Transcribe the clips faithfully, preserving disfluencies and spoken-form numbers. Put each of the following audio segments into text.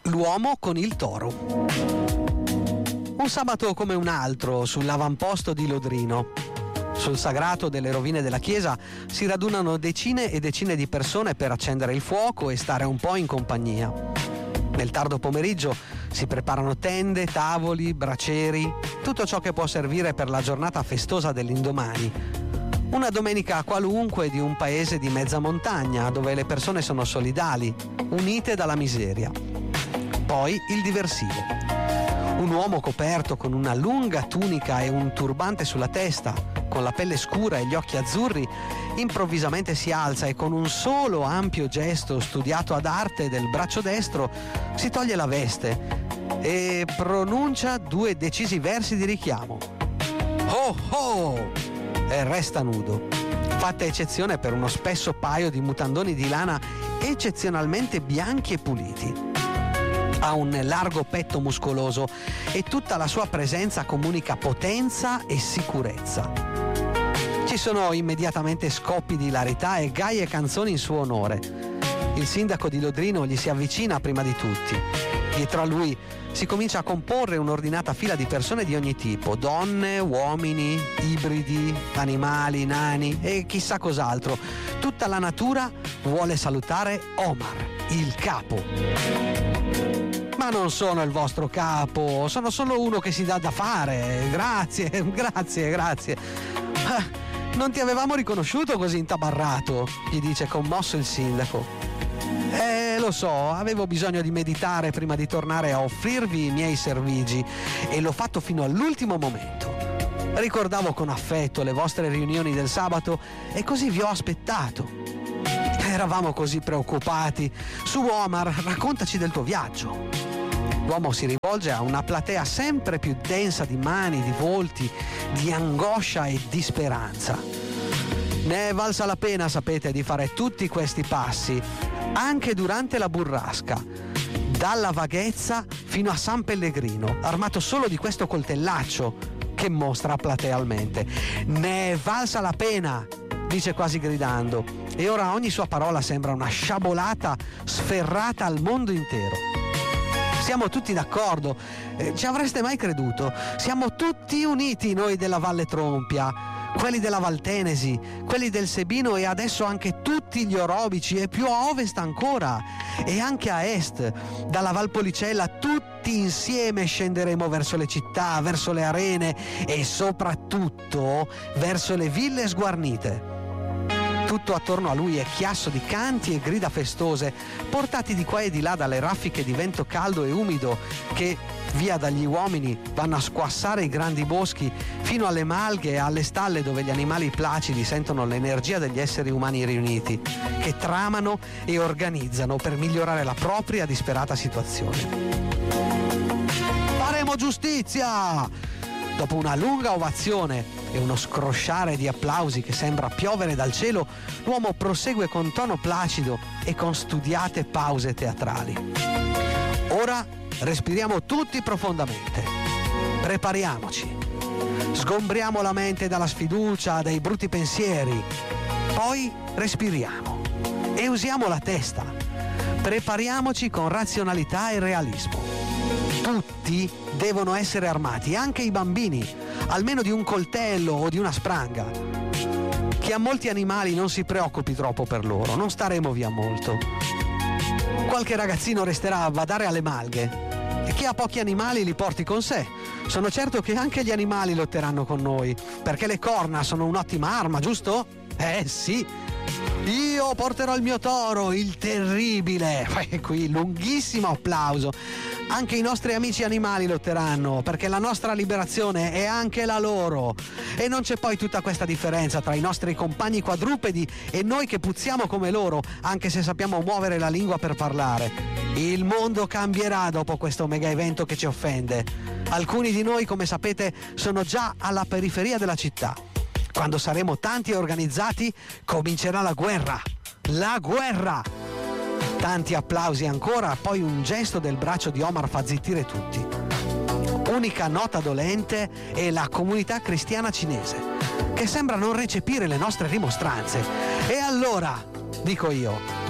L'uomo con il toro. Un sabato come un altro, sull'avamposto di Lodrino. Sul sagrato delle rovine della chiesa si radunano decine e decine di persone per accendere il fuoco e stare un po' in compagnia. Nel tardo pomeriggio si preparano tende, tavoli, bracieri, tutto ciò che può servire per la giornata festosa dell'indomani. Una domenica qualunque di un paese di mezza montagna, dove le persone sono solidali, unite dalla miseria. Poi il diversivo. Un uomo coperto con una lunga tunica e un turbante sulla testa, con la pelle scura e gli occhi azzurri, improvvisamente si alza e con un solo ampio gesto studiato ad arte del braccio destro si toglie la veste e pronuncia due decisi versi di richiamo. Ho ho! E resta nudo, fatta eccezione per uno spesso paio di mutandoni di lana eccezionalmente bianchi e puliti. Ha un largo petto muscoloso e tutta la sua presenza comunica potenza e sicurezza. Ci sono immediatamente scoppi di ilarità e gaie canzoni in suo onore. Il sindaco di Lodrino gli si avvicina prima di tutti. Dietro a lui si comincia a comporre un'ordinata fila di persone di ogni tipo, donne, uomini, ibridi, animali, nani e chissà cos'altro. Tutta la natura vuole salutare Omar, il capo. Ma non sono il vostro capo, sono solo uno che si dà da fare. Grazie, grazie, grazie. Non ti avevamo riconosciuto così intabarrato, gli dice commosso il sindaco. Eh, lo so, avevo bisogno di meditare prima di tornare a offrirvi i miei servigi e l'ho fatto fino all'ultimo momento. Ricordavo con affetto le vostre riunioni del sabato e così vi ho aspettato. Eravamo così preoccupati. Su Omar, raccontaci del tuo viaggio. L'uomo si rivolge a una platea sempre più densa di mani, di volti, di angoscia e di speranza. Ne è valsa la pena, sapete, di fare tutti questi passi, anche durante la burrasca, dalla vaghezza fino a San Pellegrino, armato solo di questo coltellaccio che mostra platealmente. Ne è valsa la pena, dice quasi gridando, e ora ogni sua parola sembra una sciabolata sferrata al mondo intero. Siamo tutti d'accordo, eh, ci avreste mai creduto? Siamo tutti uniti noi della Valle Trompia, quelli della Valtenesi, quelli del Sebino e adesso anche tutti gli orobici e più a ovest ancora e anche a est, dalla Valpolicella tutti insieme scenderemo verso le città, verso le arene e soprattutto verso le ville sguarnite. Tutto attorno a lui è chiasso di canti e grida festose, portati di qua e di là dalle raffiche di vento caldo e umido che, via dagli uomini, vanno a squassare i grandi boschi fino alle malghe e alle stalle dove gli animali placidi sentono l'energia degli esseri umani riuniti, che tramano e organizzano per migliorare la propria disperata situazione. Faremo giustizia! Dopo una lunga ovazione e uno scrosciare di applausi che sembra piovere dal cielo, l'uomo prosegue con tono placido e con studiate pause teatrali. Ora respiriamo tutti profondamente. Prepariamoci. Sgombriamo la mente dalla sfiducia, dai brutti pensieri. Poi respiriamo e usiamo la testa. Prepariamoci con razionalità e realismo. Tutti devono essere armati, anche i bambini, almeno di un coltello o di una spranga. Chi ha molti animali non si preoccupi troppo per loro, non staremo via molto. Qualche ragazzino resterà a badare alle malghe e chi ha pochi animali li porti con sé. Sono certo che anche gli animali lotteranno con noi, perché le corna sono un'ottima arma, giusto? Eh sì! Io porterò il mio toro, il terribile. E qui lunghissimo applauso. Anche i nostri amici animali lotteranno, perché la nostra liberazione è anche la loro. E non c'è poi tutta questa differenza tra i nostri compagni quadrupedi e noi che puzziamo come loro, anche se sappiamo muovere la lingua per parlare. Il mondo cambierà dopo questo mega evento che ci offende. Alcuni di noi, come sapete, sono già alla periferia della città. Quando saremo tanti e organizzati, comincerà la guerra. La guerra! Tanti applausi ancora, poi un gesto del braccio di Omar fa zittire tutti. Unica nota dolente è la comunità cristiana cinese, che sembra non recepire le nostre rimostranze. E allora, dico io,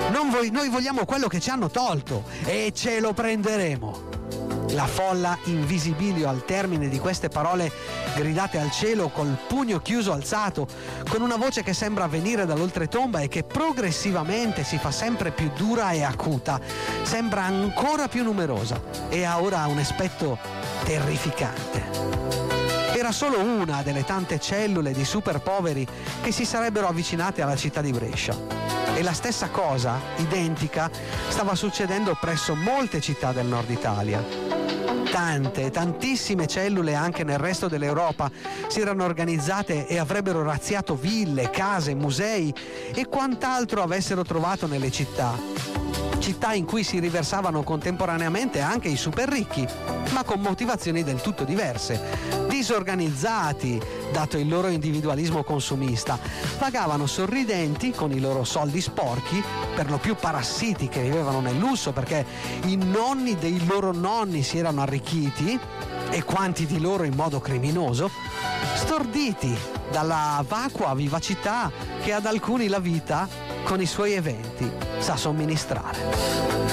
Non voi, noi vogliamo quello che ci hanno tolto e ce lo prenderemo. La folla in visibilio al termine di queste parole gridate al cielo col pugno chiuso alzato, con una voce che sembra venire dall'oltretomba e che progressivamente si fa sempre più dura e acuta, sembra ancora più numerosa e ha ora un aspetto terrificante. Era solo una delle tante cellule di super poveri che si sarebbero avvicinate alla città di Brescia. E la stessa cosa, identica, stava succedendo presso molte città del nord Italia. Tante, tantissime cellule anche nel resto dell'Europa si erano organizzate e avrebbero razziato ville, case, musei e quant'altro avessero trovato nelle città. Città in cui si riversavano contemporaneamente anche i super ricchi, ma con motivazioni del tutto diverse. Disorganizzati, dato il loro individualismo consumista, vagavano sorridenti con i loro soldi sporchi, per lo più parassiti che vivevano nel lusso perché i nonni dei loro nonni si erano arricchiti e quanti di loro in modo criminoso, storditi dalla vacua vivacità che ad alcuni la vita con i suoi eventi sa somministrare.